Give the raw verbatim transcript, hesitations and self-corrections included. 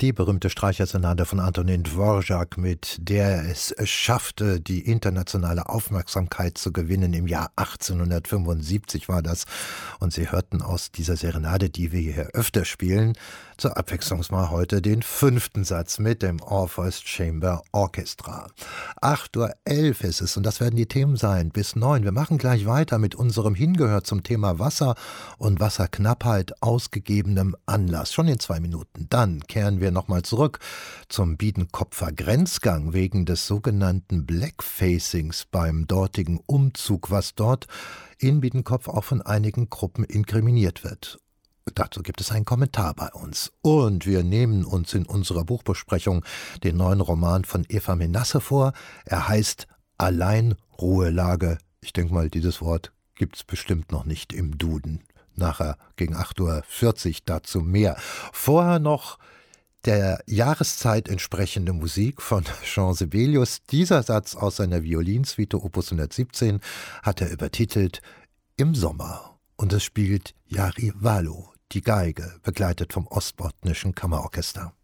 Die berühmte Streichersonate von Antonin Dvorak, mit der es schaffte, die internationale Aufmerksamkeit zu gewinnen. Im Jahr achtzehnhundertfünfundsiebzig war das. Und Sie hörten aus dieser Serenade, die wir hier öfter spielen, zur Abwechslung mal heute den fünften Satz mit dem Orpheus Chamber Orchestra. acht Uhr elf ist es und das werden die Themen sein bis neun. Wir machen gleich weiter mit unserem Hingehör zum Thema Wasser und Wasserknappheit ausgegebenem Anlass. Schon in zwei Minuten. Dann kehren wir nochmal zurück zum Biedenkopfer Grenzgang wegen des sogenannten Blackfacings beim dortigen Umzug, was dort in Biedenkopf auch von einigen Gruppen inkriminiert wird. Dazu gibt es einen Kommentar bei uns. Und wir nehmen uns in unserer Buchbesprechung den neuen Roman von Eva Menasse vor. Er heißt Alleinruhelage. Ich denke mal, dieses Wort gibt es bestimmt noch nicht im Duden. Nachher gegen acht Uhr vierzig dazu mehr. Vorher noch der Jahreszeit entsprechende Musik von Jean Sibelius. Dieser Satz aus seiner Violinsuite Opus hundertsiebzehn hat er übertitelt Im Sommer. Und es spielt Jari Valo, die Geige, begleitet vom Ostbotnischen Kammerorchester.